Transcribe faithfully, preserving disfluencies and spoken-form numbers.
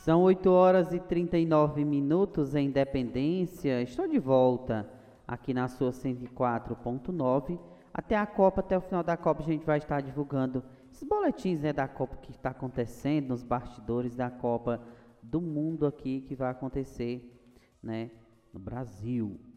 São oito horas e trinta e nove minutos em Independência. Estou de volta aqui na sua cento e quatro ponto nove. Até a Copa, até o final da Copa, a gente vai estar divulgando esses boletins, né, da Copa que está acontecendo, nos bastidores da Copa do Mundo aqui que vai acontecer, né, no Brasil.